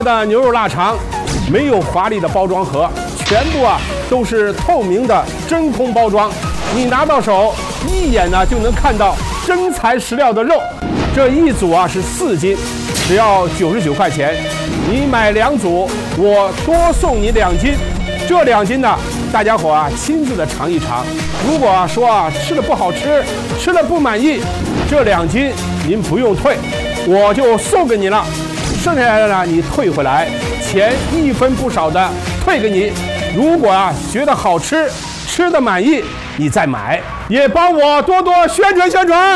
的牛肉腊肠没有华丽的包装盒，全部都是透明的真空包装，你拿到手一眼就能看到真材实料的肉。这一组是4斤，只要99块钱。你买2组，我多送你2斤。这2斤呢，大家伙亲自的尝一尝。如果说吃的不好吃，吃的不满意，这2斤您不用退，我就送给你了。剩下来的呢，你退回来，钱1分不少的退给你。如果觉得好吃，吃的满意，你再买，也帮我多多宣传宣传。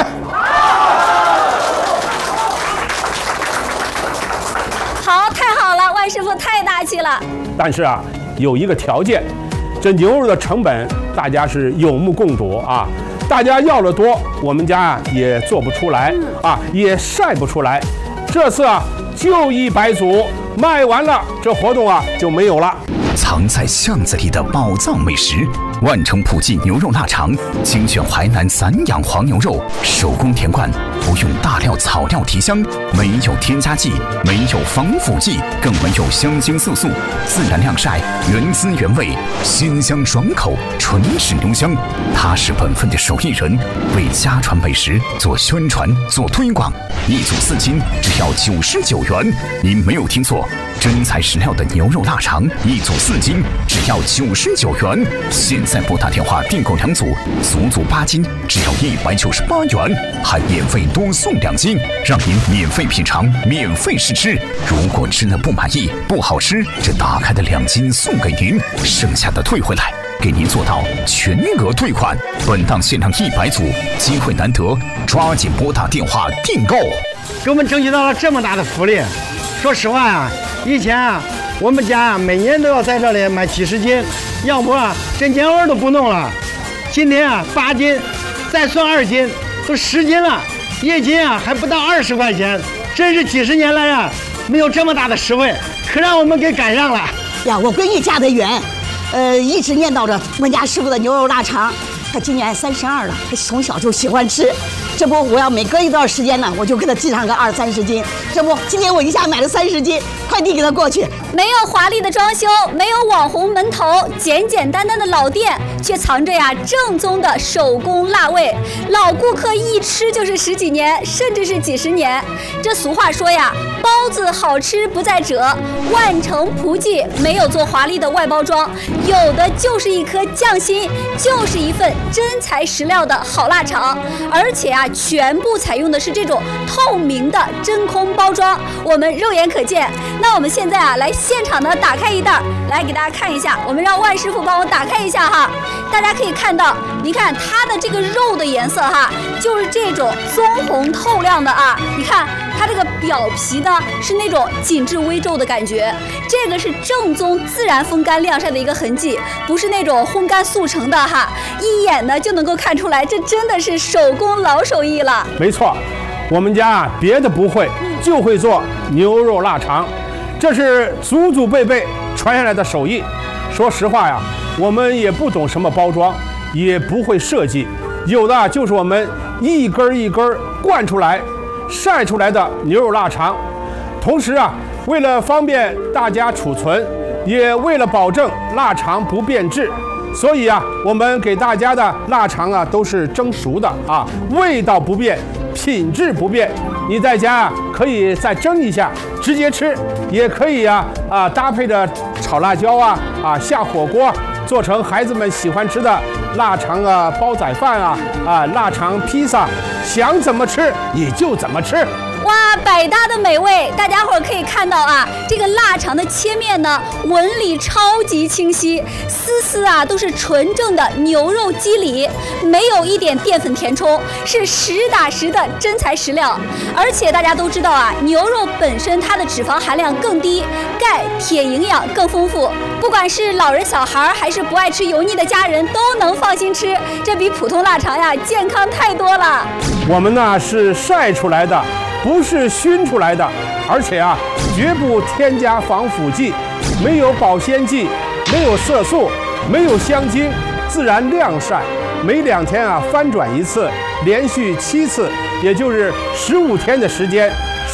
好，太好了，万师傅太大气了。 但是有一个条件，这牛肉的成本大家是有目共睹啊。大家要的多，我们家也做不出来也晒不出来。这次就100组，卖完了，这活动就没有了。 藏在巷子里的宝藏美食，万城普记牛肉腊肠，精选淮南散养黄牛肉，手工填灌，不用大料草料提香，没有添加剂，没有防腐剂，更没有香精色素，自然晾晒，原汁原味，鲜香爽口，纯是牛香。他是本分的手艺人，为家传美食做宣传做推广。1组4斤，只要99元。您没有听错，真材实料的牛肉腊肠，1组4斤，只要99元。现在拨打电话订购2组，足足8斤，只要198元，还免费多送2斤，让您免费品尝，免费试吃。如果吃了不满意、不好吃，这打开的2斤送给您，剩下的退回来，给您做到全额退款。本档限量100组，机会难得，抓紧拨打电话订购。 给我们争取到了这么大的福利。说实话以前我们家每年都要在这里买几十斤，要不这年味都不弄了。今天8斤，再算2斤，都10斤了，1斤还不到20块钱，真是几十年来没有这么大的实惠，可让我们给赶上了呀！我闺女嫁得远，一直念叨着温家师傅的牛肉腊肠。她今年32了，她从小就喜欢吃。这不，我要每隔一段时间呢，我就给她寄上个20-30斤。这不，今天我一下买了30斤，快递给她过去。 没有华丽的装修，没有网红门头，简简单单的老店，却藏着正宗的手工辣味。老顾客一吃就是10几年，甚至是几十年。这俗话说包子好吃不在褶，万城普记没有做华丽的外包装，有的就是一颗匠心，就是一份真材实料的好腊肠，而且全部采用的是这种透明的真空包装，我们肉眼可见。那我们现在来现场的打开一袋，来给大家看一下，我们让万师傅帮我打开一下大家可以看到，你看它的这个肉的颜色就是这种棕红透亮的你看它这个表皮呢是那种紧致微皱的感觉，这个是正宗自然风干晾晒的一个痕迹，不是那种烘干速成的一眼呢就能够看出来，这真的是手工老手艺了。 没错，我们家别的不会，就会做牛肉腊肠，这是祖祖辈辈传下来的手艺。说实话我们也不懂什么包装，也不会设计，有的就是我们一根一根灌出来晒出来的牛肉腊肠。同时为了方便大家储存，也为了保证腊肠不变质，所以我们给大家的腊肠都是蒸熟的味道不变，品质不变。你在家可以再蒸一下直接吃，也可以搭配着炒辣椒下火锅，做成孩子们喜欢吃的腊肠煲仔饭腊肠披萨，想怎么吃你就怎么吃。 哇，百搭的美味！大家伙儿可以看到这个腊肠的切面呢，纹理超级清晰，丝丝都是纯正的牛肉肌理，没有一点淀粉填充，是实打实的真材实料。而且大家都知道牛肉本身它的脂肪含量更低，钙、铁营养更丰富，不管是老人小孩还是不爱吃油腻的家人都能放心吃，这比普通腊肠健康太多了。 我们呢是晒出来的，不是熏出来的，而且绝不添加防腐剂，没有保鲜剂，没有色素，没有香精，自然晾晒，每2天翻转一次，连续7次，也就是15天的时间，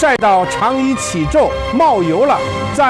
晒到肠衣起皱、冒油了，再